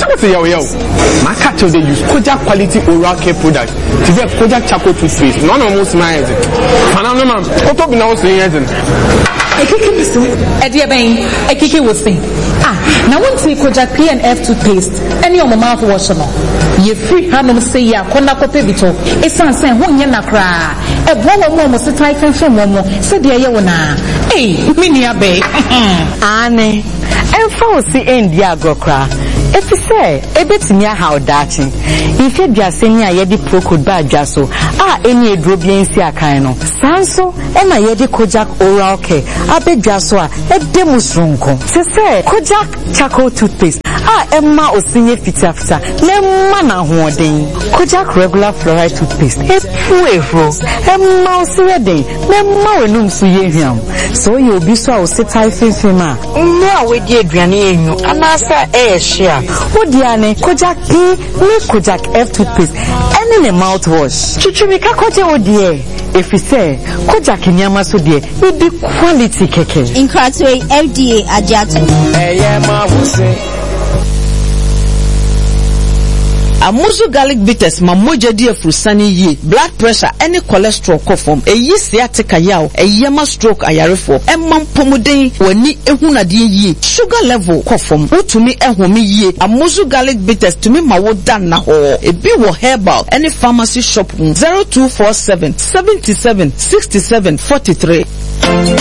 What's yo? My cat they use Kojak quality oral care product. To get Kojak charcoal toothpaste. None of most my head. Fanana man. What up now saying? Ekiki bisu. Ediaben. Ekiki was saying. Now when say Kojak P&F toothpaste. Any of my mouth wash no. Ye free hand say ya kona kope bito. Esan say won ye na kra. E bo mo mo se tai kan so mo. Se de ye wona. Eh, mini abe. Ane. Emfa osi endi agokra. If you say, a bit near how dating. If you just say near Yedi Procode by Jasso, any drobian sia kaino. Sanso, and my Yedi Kojak oral care, a bit Jasso, a demusrunko. Say, Kojak charcoal toothpaste. Emma or senior fitafta, Lemana hoarding. Kojak regular fluoride toothpaste. A fuego, Emma Sierra, Lemma num suyam. So you'll be so sit I fima. No, with your granny, and answer air share. Odiane, Kojak P, me Kojak F toothpaste, and in a mouthwash. Chichimika Koja odie. If you say, Kojak in Yamasudie, it be quality keke. In Cratway, FDA Ajatu. Amuzu garlic bitters ma moja di afrusani ye blood pressure any cholesterol kofom eyi sciatica yaw eyema stroke ayarefo emam pomuden wani ehunade ye sugar level kofom utumi ehome ye Amuzu garlic bitters tumi ma wodan na ho ebi wo herbal any pharmacy shop 0247 77 67 43